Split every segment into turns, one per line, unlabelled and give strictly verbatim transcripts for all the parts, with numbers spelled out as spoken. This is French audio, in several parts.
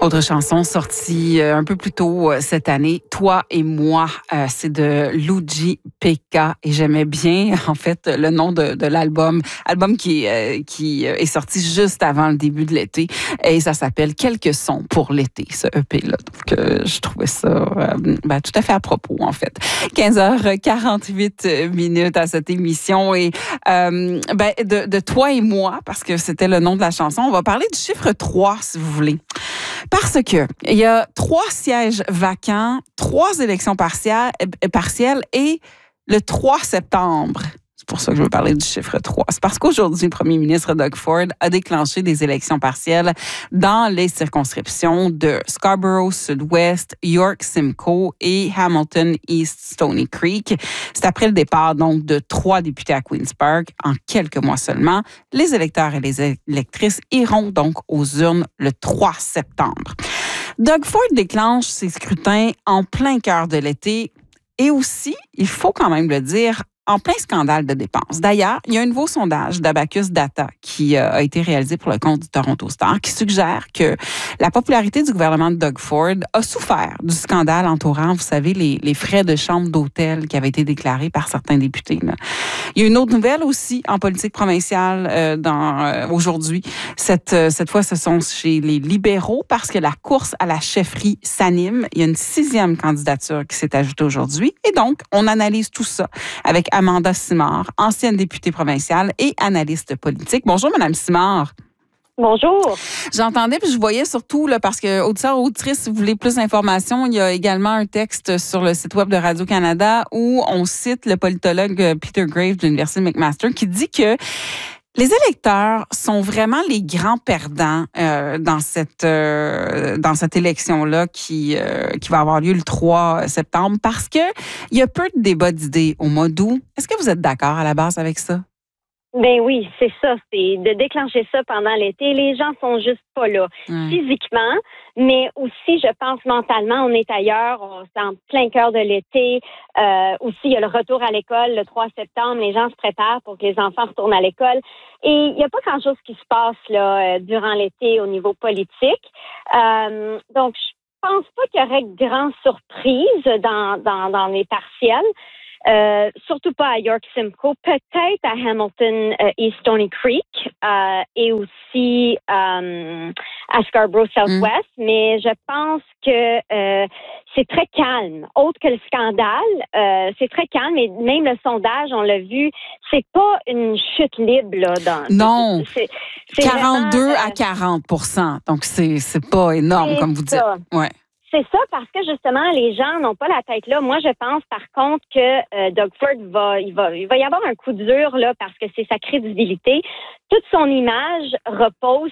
Autre chanson sortie euh, un peu plus tôt euh, cette année, Toi et moi, euh, c'est de Luigi Pica et j'aimais bien en fait le nom de, de l'album, album qui euh, qui est sorti juste avant le début de l'été et ça s'appelle Quelques sons pour l'été, ce E P là. Donc euh, je trouvais ça euh, ben, tout à fait à propos en fait. quinze heures quarante-huit minutes à cette émission et euh, ben de, de Toi et moi parce que c'était le nom de la chanson. On va parler du chiffre trois si vous voulez. Parce que il y a trois sièges vacants, trois élections partielles, partielles et le trois septembre. C'est pour ça que je veux parler du chiffre trois. C'est parce qu'aujourd'hui, le premier ministre Doug Ford a déclenché des élections partielles dans les circonscriptions de Scarborough Sud-Ouest, York Simcoe et Hamilton East Stony Creek. C'est après le départ donc de trois députés à Queen's Park en quelques mois seulement. Les électeurs et les électrices iront donc aux urnes le trois septembre. Doug Ford déclenche ses scrutins en plein cœur de l'été et aussi, il faut quand même le dire, en plein scandale de dépenses. D'ailleurs, il y a un nouveau sondage d'Abacus Data qui euh, a été réalisé pour le compte du Toronto Star qui suggère que la popularité du gouvernement de Doug Ford a souffert du scandale entourant, vous savez, les, les frais de chambre d'hôtel qui avaient été déclarés par certains députés. Là. Il y a une autre nouvelle aussi en politique provinciale euh, dans, euh, aujourd'hui. Cette, euh, cette fois, ce sont chez les libéraux parce que la course à la chefferie s'anime. Il y a une sixième candidature qui s'est ajoutée aujourd'hui. Et donc, on analyse tout ça avec Amanda Simard, ancienne députée provinciale et analyste politique. Bonjour, Madame Simard.
Bonjour.
J'entendais, puis je voyais surtout, là, parce que, auditeurs, auditrices, si vous voulez plus d'informations, il y a également un texte sur le site web de Radio-Canada où on cite le politologue Peter Graves de l'Université McMaster qui dit que les électeurs sont vraiment les grands perdants euh, dans cette euh, dans cette élection-là qui euh, qui va avoir lieu le trois septembre parce que il y a peu de débats d'idées au mois d'août. Est-ce que vous êtes d'accord à la base avec ça?
Ben oui, c'est ça, c'est de déclencher ça pendant l'été. Les gens sont juste pas là
Ouais.
physiquement, mais aussi, je pense, mentalement, on est ailleurs, on est en plein cœur de l'été. Euh, aussi, il y a le retour à l'école le trois septembre, les gens se préparent pour que les enfants retournent à l'école. Et il n'y a pas grand-chose qui se passe là durant l'été au niveau politique. Euh, donc, je pense pas qu'il y aurait de grandes surprises dans, dans, dans les partiels. Euh, surtout pas à York Simcoe, peut-être à Hamilton euh, East Stony Creek euh, et aussi euh, à Scarborough Southwest, mm. mais je pense que euh, c'est très calme. Autre que le scandale, euh, c'est très calme et même le sondage, on l'a vu, c'est pas une chute libre là. Dans,
non,
c'est, c'est
quarante-deux
vraiment, euh,
à quarante pour cent, donc c'est c'est pas énorme
c'est
comme vous dites.
ça.
Ouais.
C'est ça parce que justement les gens n'ont pas la tête là. Moi je pense par contre que euh, Doug Ford va il va il va y avoir un coup dur là parce que c'est sa crédibilité. Toute son image repose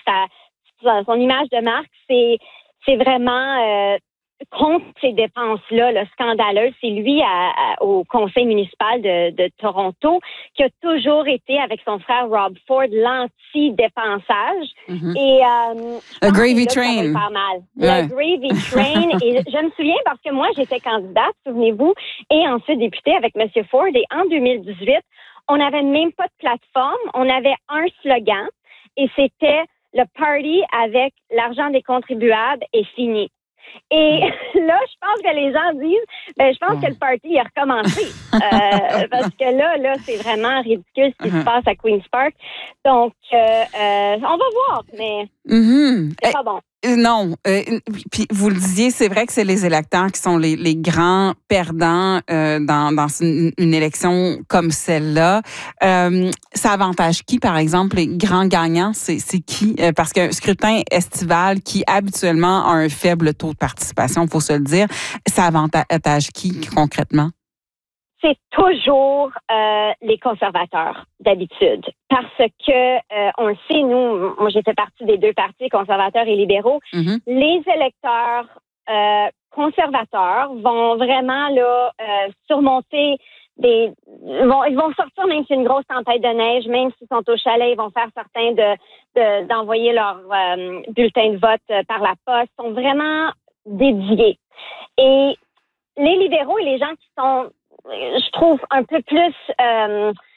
à son image de marque, c'est c'est vraiment euh, contre ces dépenses-là, le scandaleux, c'est lui à, à, au conseil municipal de, de Toronto qui a toujours été avec son frère Rob Ford l'anti-dépensage.
Mm-hmm.
Et euh,
le Gravy
là,
Train.
ça va pas mal.
Ouais.
Le Gravy Train. Et je me souviens parce que moi j'étais candidate, souvenez-vous, et ensuite députée avec M. Ford. Et en deux mille dix-huit, on n'avait même pas de plateforme, on avait un slogan et c'était le party avec l'argent des contribuables est fini. Et là, je pense que les gens disent, ben, je pense que le party a recommencé. euh, parce que là, là, c'est vraiment ridicule ce qui uh-huh. se passe à Queen's Park. Donc, euh, euh, on va voir, mais
mm-hmm.
c'est
eh,
pas bon.
Non. Euh, puis vous le disiez, c'est vrai que c'est les électeurs qui sont les, les grands perdants euh, dans, dans une, une élection comme celle-là. Euh, ça avantage qui, par exemple, les grands gagnants? C'est, c'est qui? Euh, parce qu'un scrutin estival qui, habituellement, a un faible taux de participation, il faut se le dire, ça avantage qui, concrètement?
C'est toujours euh, les conservateurs d'habitude, parce que euh, on le sait, nous, moi j'ai fait partie des deux partis, conservateurs et libéraux. Mm-hmm. Les électeurs euh, conservateurs vont vraiment là euh, surmonter des, vont, ils vont sortir même si c'est une grosse tempête de neige, même s'ils sont au chalet, ils vont faire certains de, de d'envoyer leur euh, bulletin de vote par la poste. Ils sont vraiment dédiés. Et les libéraux et les gens qui sont je trouve un peu plus euh,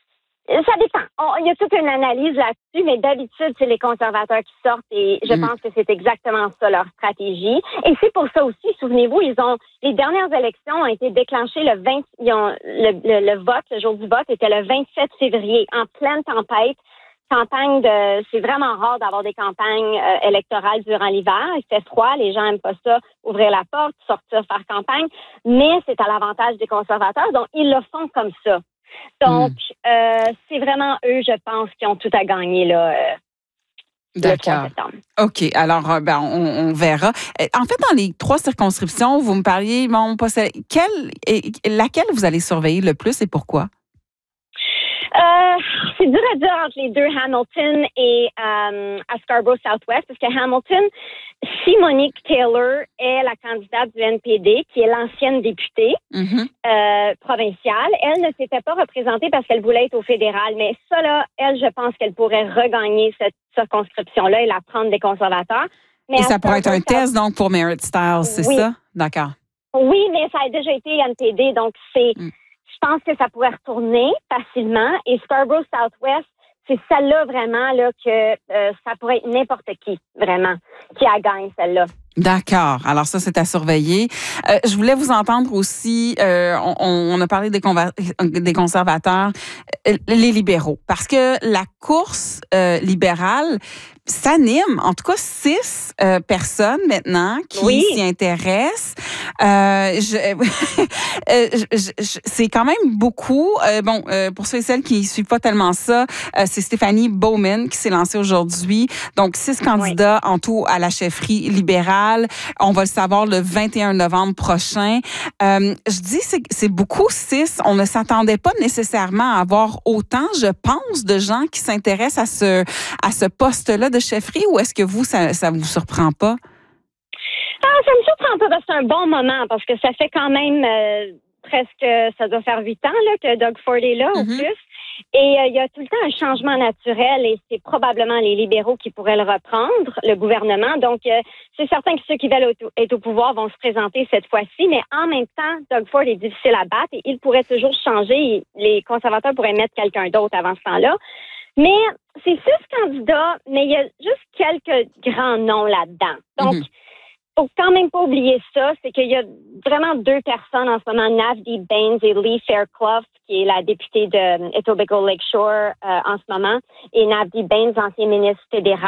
Ça dépend. On- Il y a toute une analyse là-dessus, mais d'habitude, c'est les conservateurs qui sortent et je
Mm.
pense que c'est exactement ça leur stratégie. Et c'est pour ça aussi, souvenez-vous, ils ont les dernières élections ont été déclenchées le vingt. Ils ont, le, le, le vote, le jour du vote était le vingt-sept février, en pleine tempête. Campagne de, c'est vraiment rare d'avoir des campagnes euh, électorales durant l'hiver. Il fait froid, les gens aiment pas ça, ouvrir la porte, sortir faire campagne, mais c'est à l'avantage des conservateurs, donc ils le font comme ça. Donc, mm. euh, c'est vraiment eux, je pense, qui ont tout à gagner là, euh, le trois septembre.
OK. Alors, euh, ben, on, on verra. En fait, dans les trois circonscriptions, vous me parliez, bon, pas celle, quelle, laquelle vous allez surveiller le plus et pourquoi?
Euh, c'est dur à dire entre les deux, Hamilton et euh, à Scarborough Southwest, parce que Hamilton, si Monique Taylor est la candidate du N P D, qui est l'ancienne députée mm-hmm. euh, provinciale, elle ne s'était pas représentée parce qu'elle voulait être au fédéral. Mais ça, là, elle, je pense qu'elle pourrait regagner cette circonscription-là et la prendre des conservateurs. Mais
et ça pourrait être un ça... test, donc, pour Merritt Stiles, c'est
oui.
ça? D'accord.
Oui, mais ça a déjà été N P D, donc c'est... Mm. Je pense que ça pourrait retourner facilement. Et Scarborough Southwest, c'est celle-là vraiment là que euh, ça pourrait être n'importe qui, vraiment, qui a gagné celle-là.
D'accord. Alors ça, c'est à surveiller. Euh, je voulais vous entendre aussi, euh, on, on a parlé des, conver- des conservateurs, euh, les libéraux, parce que la course euh, libérale s'anime, en tout cas six euh, personnes maintenant qui oui. s'y intéressent. Euh, je, je, je, je, c'est quand même beaucoup. Euh, bon, euh, pour ceux et celles qui ne suivent pas tellement ça, euh, c'est Stéphanie Bowman qui s'est lancée aujourd'hui. Donc, six candidats oui. en tout à la chefferie libérale. On va le savoir le vingt et un novembre prochain. Euh, je dis c'est, c'est beaucoup, six. On ne s'attendait pas nécessairement à avoir autant, je pense, de gens qui s'intéressent à ce, à ce poste-là de chefferie, ou est-ce que vous, ça ne vous surprend pas?
Ah, ça me surprend pas parce que c'est un bon moment, parce que ça fait quand même euh, presque, ça doit faire huit ans là, que Doug Ford est là, mm-hmm. ou plus. Et euh, il y a tout le temps un changement naturel et c'est probablement les libéraux qui pourraient le reprendre, le gouvernement. Donc, euh, c'est certain que ceux qui veulent être au pouvoir vont se présenter cette fois-ci, mais en même temps, Doug Ford est difficile à battre et il pourrait toujours changer. Les conservateurs pourraient mettre quelqu'un d'autre avant ce temps-là. Mais c'est six candidats, mais il y a juste quelques grands noms là-dedans. Donc, mm-hmm. faut quand même pas oublier ça, c'est qu'il y a vraiment deux personnes en ce moment, Navdeep Bains et Lee Fairclough, qui est la députée de Etobicoke Lakeshore euh, en ce moment, et Navdeep Bains, ancien ministre fédéral.